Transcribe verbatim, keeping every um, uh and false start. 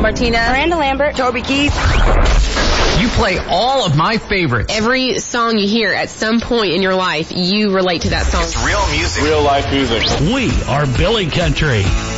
Martina. Miranda Lambert. Toby Keith. You play all of my favorites. Every song you hear at some point in your life, you relate to that song. It's real music. Real life music. We are Billy Country.